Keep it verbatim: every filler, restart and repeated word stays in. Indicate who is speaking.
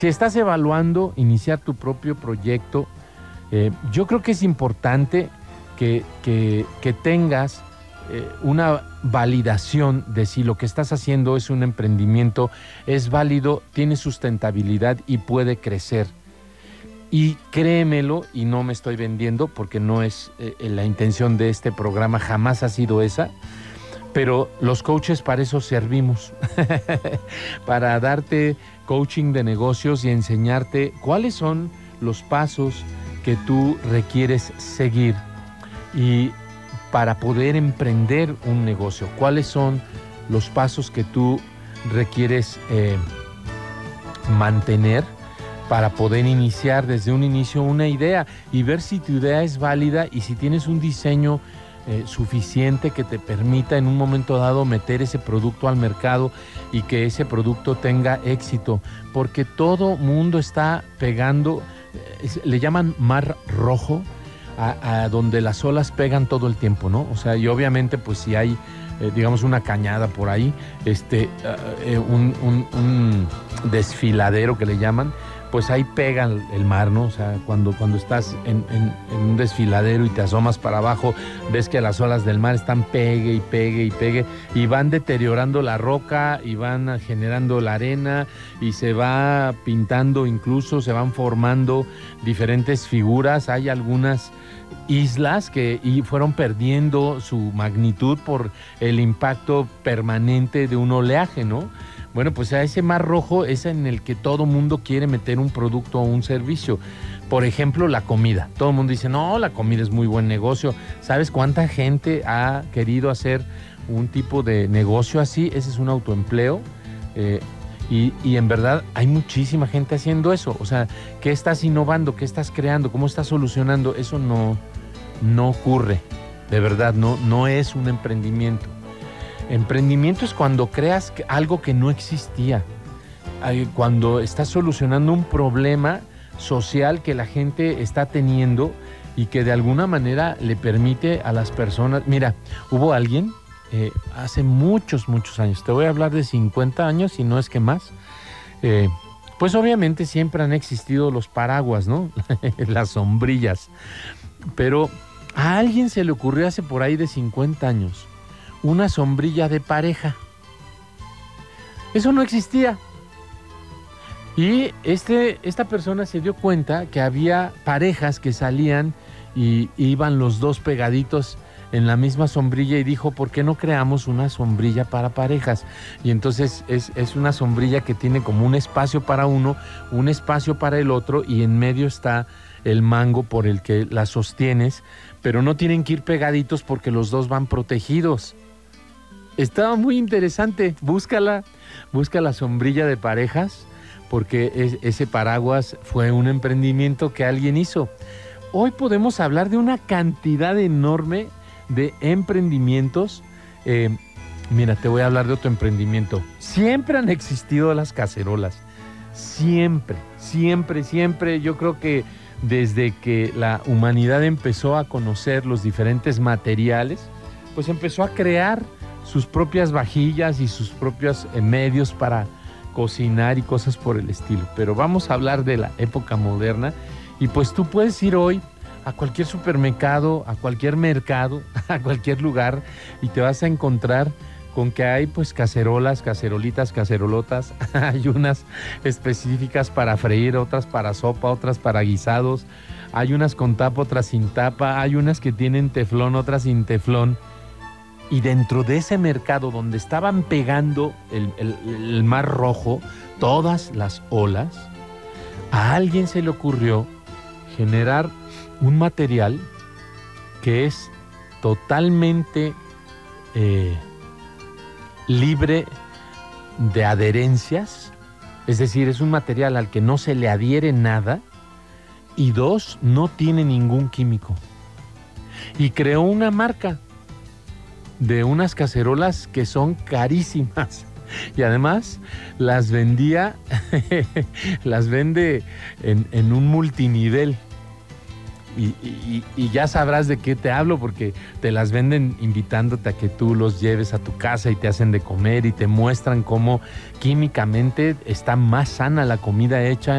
Speaker 1: Si estás evaluando iniciar tu propio proyecto, eh, yo creo que es importante que, que, que tengas eh, una validación de si lo que estás haciendo es un emprendimiento, es válido, tiene sustentabilidad y puede crecer. Y créemelo, y no me estoy vendiendo porque no es eh, la intención de este programa, jamás ha sido esa, pero los coaches para eso servimos, para darte coaching de negocios y enseñarte cuáles son los pasos que tú requieres seguir y para poder emprender un negocio, cuáles son los pasos que tú requieres eh, mantener para poder iniciar desde un inicio una idea y ver si tu idea es válida y si tienes un diseño eh, suficiente que te permita en un momento dado meter ese producto al mercado y que ese producto tenga éxito, porque todo mundo está pegando, eh, le llaman mar rojo, a, a donde las olas pegan todo el tiempo, ¿no? O sea, y obviamente pues si hay, eh, digamos, una cañada por ahí, este, uh, un, un, un desfiladero que le llaman, pues ahí pega el mar, ¿no? O sea, cuando, cuando estás en, en, en un desfiladero y te asomas para abajo, ves que las olas del mar están pegue y pegue y pegue y van deteriorando la roca y van generando la arena y se va pintando, incluso se van formando diferentes figuras. Hay algunas islas que y fueron perdiendo su magnitud por el impacto permanente de un oleaje, ¿no? Bueno, pues a ese mar rojo es en el que todo mundo quiere meter un producto o un servicio. Por ejemplo, la comida. Todo el mundo dice, no, la comida es muy buen negocio. ¿Sabes cuánta gente ha querido hacer un tipo de negocio así? Ese es un autoempleo. Eh, y, y en verdad hay muchísima gente haciendo eso. O sea, ¿qué estás innovando? ¿Qué estás creando? ¿Cómo estás solucionando? Eso no, no ocurre. De verdad, no, no es un emprendimiento. Emprendimiento es cuando creas algo que no existía, cuando estás solucionando un problema social que la gente está teniendo y que de alguna manera le permite a las personas. Mira, hubo alguien eh, hace muchos, muchos años, te voy a hablar de cincuenta años y no es que más, eh, pues obviamente siempre han existido los paraguas, ¿no? Las sombrillas, pero a alguien se le ocurrió hace por ahí de cincuenta años una sombrilla de pareja. Eso no existía. Y este, esta persona se dio cuenta que había parejas que salían y iban los dos pegaditos en la misma sombrilla y dijo, ¿por qué no creamos una sombrilla para parejas? Y entonces es, es una sombrilla que tiene como un espacio para uno, un espacio para el otro y en medio está el mango por el que la sostienes, pero no tienen que ir pegaditos porque los dos van protegidos. Estaba muy interesante, búscala, busca la sombrilla de parejas, porque es, ese paraguas fue un emprendimiento que alguien hizo. Hoy podemos hablar de una cantidad enorme de emprendimientos. Eh, mira, te voy a hablar de otro emprendimiento. Siempre han existido las cacerolas, siempre, siempre, siempre. Yo creo que desde que la humanidad empezó a conocer los diferentes materiales, pues empezó a crear sus propias vajillas y sus propios eh, medios para cocinar y cosas por el estilo. Pero vamos a hablar de la época moderna y pues tú puedes ir hoy a cualquier supermercado, a cualquier mercado, a cualquier lugar y te vas a encontrar con que hay pues cacerolas, cacerolitas, cacerolotas. Hay unas específicas para freír, otras para sopa, otras para guisados. Hay unas con tapa, otras sin tapa. Hay unas que tienen teflón, otras sin teflón. Y dentro de ese mercado donde estaban pegando el, el, el mar rojo, todas las olas, a alguien se le ocurrió generar un material que es totalmente eh, libre de adherencias, es decir, es un material al que no se le adhiere nada y dos, no tiene ningún químico. Y creó una marca de unas cacerolas que son carísimas y además las vendía, las vende en, en un multinivel Y, y, y ya sabrás de qué te hablo, porque te las venden invitándote a que tú los lleves a tu casa y te hacen de comer y te muestran cómo químicamente está más sana la comida hecha